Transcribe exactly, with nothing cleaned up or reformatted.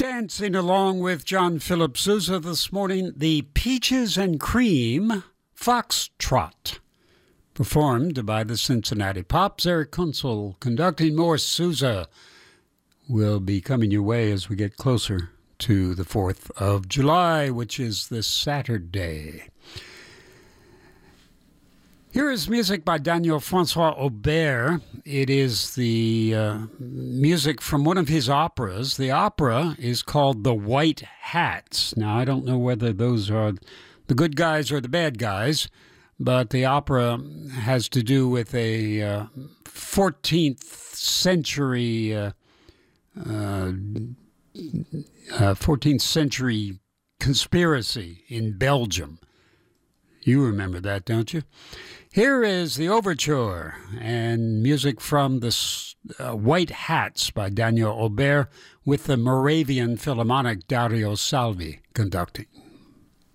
Dancing along with John Philip Sousa this morning, the Peaches and Cream Foxtrot, performed by the Cincinnati Pops. Eric Kunzel conducting. More Sousa will be coming your way as we get closer to the fourth of July, which is this Saturday. Here is music by Daniel Francois Aubert. It is the uh, music from one of his operas. The opera is called The White Hats. Now, I don't know whether those are the good guys or the bad guys, but the opera has to do with a uh, fourteenth century uh, uh, uh, fourteenth century conspiracy in Belgium. You remember that, don't you? Here is the overture and music from the uh, White Hats by Daniel Aubert with the Moravian Philharmonic Dario Salvi conducting.